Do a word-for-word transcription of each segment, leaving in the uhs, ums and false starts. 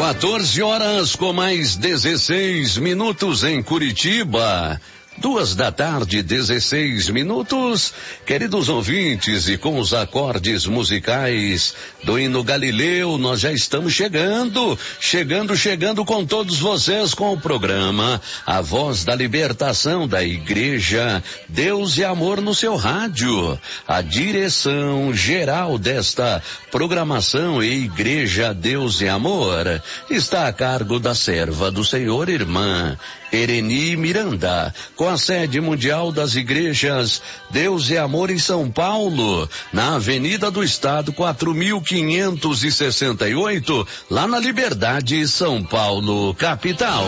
quatorze horas com mais dezesseis minutos em Curitiba. Duas da tarde, dezesseis minutos. Queridos ouvintes, e com os acordes musicais do hino Galileu, nós já estamos chegando, chegando, chegando com todos vocês com o programa A Voz da Libertação da Igreja Deus e Amor no seu rádio. A direção geral desta programação e Igreja Deus e Amor está a cargo da serva do Senhor, irmã Ereni Miranda, com a sede mundial das igrejas Deus e Amor em São Paulo, na Avenida do Estado quatro mil quinhentos e sessenta e oito, lá na Liberdade, São Paulo, capital.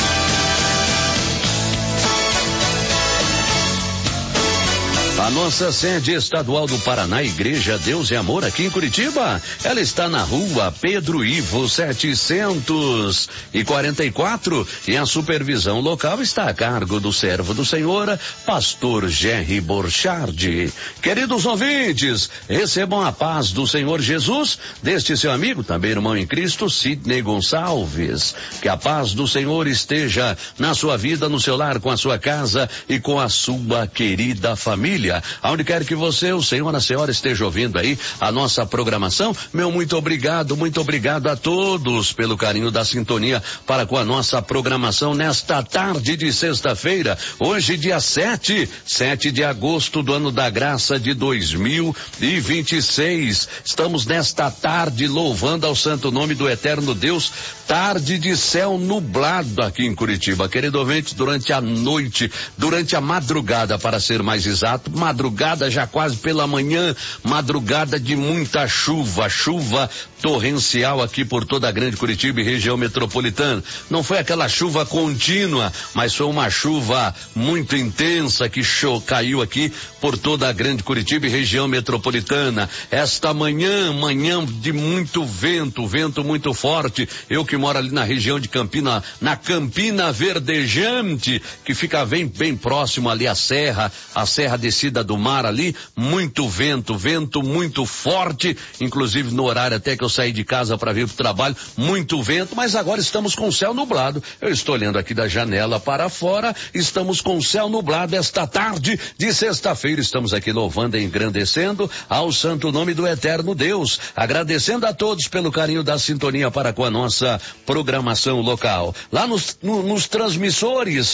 A nossa sede estadual do Paraná, Igreja Deus e Amor, aqui em Curitiba, ela está na rua Pedro Ivo setecentos e quarenta e quatro, e a supervisão local está a cargo do servo do Senhor, pastor Jerry Borchardi. Queridos ouvintes, recebam a paz do Senhor Jesus, deste seu amigo, também irmão em Cristo, Sidney Gonçalves. Que a paz do Senhor esteja na sua vida, no seu lar, com a sua casa e com a sua querida família. Aonde quer que você, o senhor, a senhora esteja ouvindo aí a nossa programação, meu muito obrigado, muito obrigado a todos pelo carinho da sintonia para com a nossa programação nesta tarde de sexta-feira, hoje dia sete, sete de agosto do ano da graça de dois mil e vinte e seis. Estamos nesta tarde louvando ao santo nome do eterno Deus, tarde de céu nublado aqui em Curitiba. Querido ouvinte, durante a noite, durante a madrugada, para ser mais exato, madrugada já quase pela manhã, madrugada de muita chuva, chuva torrencial aqui por toda a grande Curitiba e região metropolitana. Não foi aquela chuva contínua, mas foi uma chuva muito intensa que show, caiu aqui por toda a grande Curitiba e região metropolitana. Esta manhã, manhã de muito vento, vento muito forte. Eu que moro ali na região de Campina, na Campina Verdejante, que fica bem, bem próximo ali à serra, a serra descida do mar ali, muito vento, vento muito forte, inclusive no horário até que eu saí de casa para vir pro trabalho, muito vento, mas agora estamos com o céu nublado. Eu estou olhando aqui da janela para fora, estamos com o céu nublado esta tarde de sexta-feira. Estamos aqui louvando e engrandecendo ao santo nome do eterno Deus, agradecendo a todos pelo carinho da sintonia para com a nossa programação local. Lá nos, no, nos transmissores,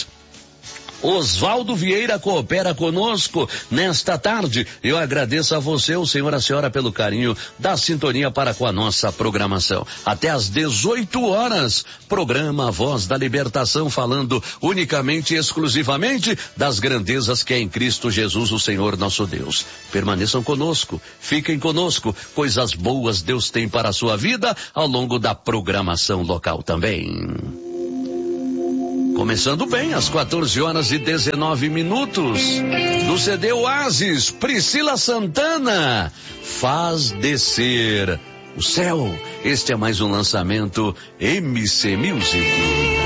Oswaldo Vieira coopera conosco nesta tarde. Eu agradeço a você, o senhor, a senhora, pelo carinho da sintonia para com a nossa programação. Até às dezoito horas, programa Voz da Libertação, falando unicamente e exclusivamente das grandezas que é em Cristo Jesus, o Senhor nosso Deus. Permaneçam conosco, fiquem conosco, coisas boas Deus tem para a sua vida ao longo da programação local também. Começando bem, às quatorze horas e dezenove minutos, do C D Oasis, Priscila Santana, Faz Descer o Céu. Este é mais um lançamento M C Music.